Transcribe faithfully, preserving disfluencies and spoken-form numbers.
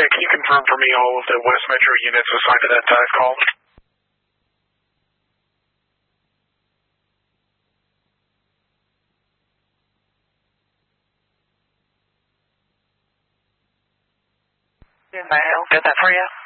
Yeah, can you confirm for me all of the West Metro units assigned to that dive call? I'll get that for you.